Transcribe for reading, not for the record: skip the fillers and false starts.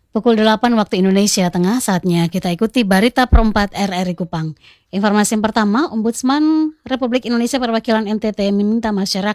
Pukul 8 waktu Indonesia Tengah, saatnya kita ikuti Berita Perempat RRI Kupang. Informasi yang pertama, Ombudsman Republik Indonesia Perwakilan NTT meminta masyarakat